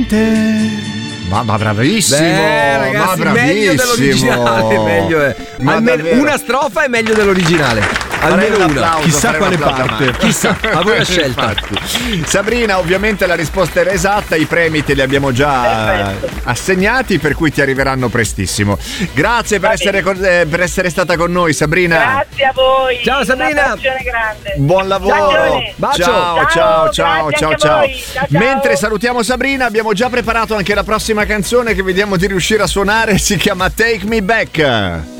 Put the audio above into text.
te. Ma bravissimo, ragazzi, ma bravissimo. meglio dell'originale, meglio è. Almeno una strofa è meglio dell'originale. Almeno una. Chissà quale parte. Chissà, a voi la scelta. Sabrina, ovviamente la risposta era esatta, i premi te li abbiamo già assegnati, per cui ti arriveranno prestissimo. Grazie per essere stata con noi, Sabrina. Grazie a voi. Ciao Sabrina. Un abbraccione grande. Buon lavoro. Bacio. Ciao. Mentre salutiamo Sabrina, abbiamo già preparato anche la prossima canzone che vediamo di riuscire a suonare, si chiama Take Me Back.